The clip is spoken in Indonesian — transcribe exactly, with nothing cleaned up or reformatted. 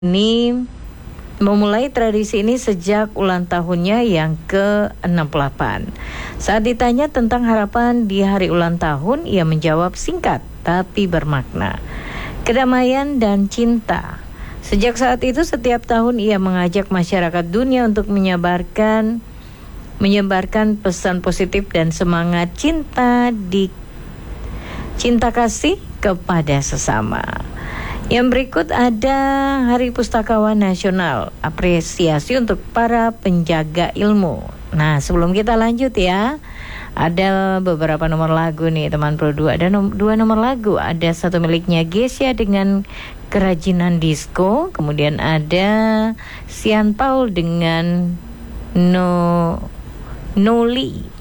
ini memulai tradisi ini sejak ulang tahunnya yang ke enam puluh delapan. Saat ditanya tentang harapan di hari ulang tahun, ia menjawab singkat tapi bermakna. Kedamaian dan cinta. Sejak saat itu setiap tahun ia mengajak masyarakat dunia untuk menyebarkan menyebarkan pesan positif dan semangat cinta di cinta kasih kepada sesama. Yang berikut ada Hari Pustakawan Nasional, apresiasi untuk para penjaga ilmu. Nah, sebelum kita lanjut ya, ada beberapa nomor lagu nih teman Pro dua. Ada nom- dua nomor lagu, ada satu miliknya Gesia dengan Kerajinan Disco, kemudian ada Sean Paul dengan No Noli.